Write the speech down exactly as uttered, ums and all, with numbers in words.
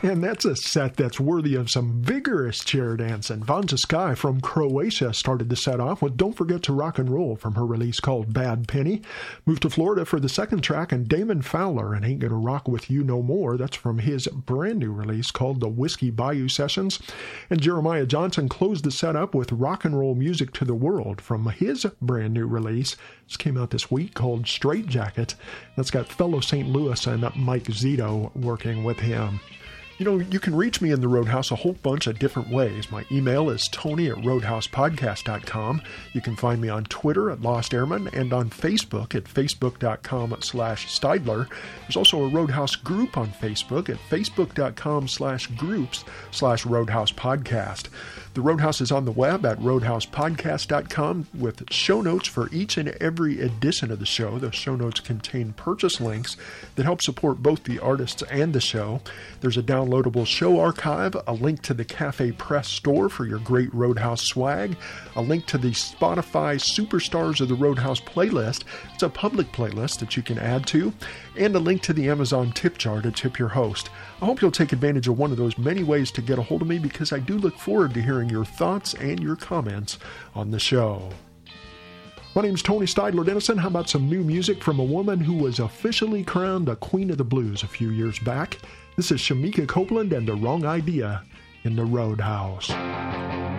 And that's a set that's worthy of some vigorous chair dancing. Vanja Sky from Croatia started the set off with Don't Forget to Rock and Roll from her release called Bad Penny. Moved to Florida for the second track, and Damon Fowler and Ain't Gonna Rock With You No More. That's from his brand new release called The Whiskey Bayou Sessions. And Jeremiah Johnson closed the set up with Rock and Roll Music to the World from his brand new release. This came out this week called Straight Jacket. That's got fellow Saint Louis and Mike Zito working with him. You know, you can reach me in the Roadhouse a whole bunch of different ways. My email is tony at roadhouse podcast dot com. You can find me on Twitter at Lost Airman and on Facebook at facebook.com slash Steidler. There's also a Roadhouse group on Facebook at facebook.com slash groups slash Roadhouse Podcast. The Roadhouse is on the web at roadhouse podcast dot com with show notes for each and every edition of the show. Those show notes contain purchase links that help support both the artists and the show. There's a downloadable show archive, a link to the Cafe Press store for your great Roadhouse swag, a link to the Spotify Superstars of the Roadhouse playlist. It's a public playlist that you can add to, and a link to the Amazon tip jar to tip your host. I hope you'll take advantage of one of those many ways to get a hold of me, because I do look forward to hearing your thoughts and your comments on the show. My name's Tony Steidler Dennison. How about some new music from a woman who was officially crowned a Queen of the Blues a few years back? This is Shamika Copeland and The Wrong Idea in the Roadhouse.